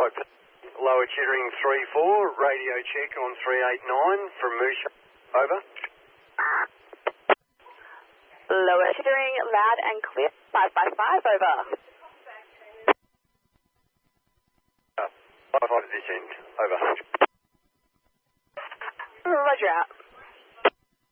Lower Chittering 3-4, radio check on 389 from Moose. Over. Lower Chittering, loud and clear, 555, over. 5 at this end, over. Roger out.